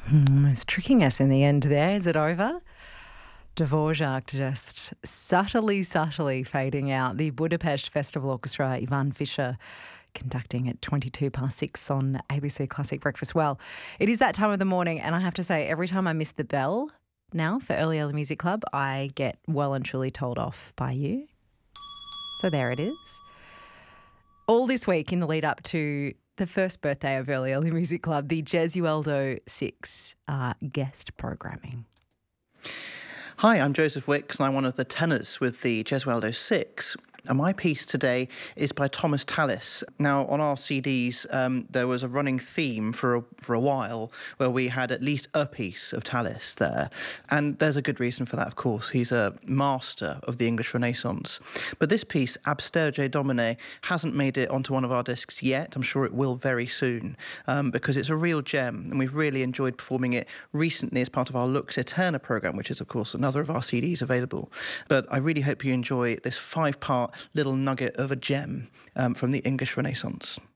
Almost tricking us in the end there. Is it over? Dvorak just subtly fading out. The Budapest Festival Orchestra, Ivan Fischer, conducting at 22 past 6 on ABC Classic Breakfast. Well, it is that time of the morning, and I have to say, every time I miss the bell now for Early Music Club, I get well and truly told off by you. So there it is. All this week in the lead up to the first birthday of Early Music Club, the Gesualdo 6 guest programming. Hi, I'm Joseph Wicks and I'm one of the tenors with the Gesualdo 6. And my piece today is by Thomas Tallis. Now, on our CDs, there was a running theme for a while where we had at least a piece of Tallis there. And there's a good reason for that, of course. He's a master of the English Renaissance. But this piece, Absterge Domine, hasn't made it onto one of our discs yet. I'm sure it will very soon, because it's a real gem. And we've really enjoyed performing it recently as part of our Lux Eterna programme, which is, of course, another of our CDs available. But I really hope you enjoy this 5-part little nugget of a gem from the English Renaissance.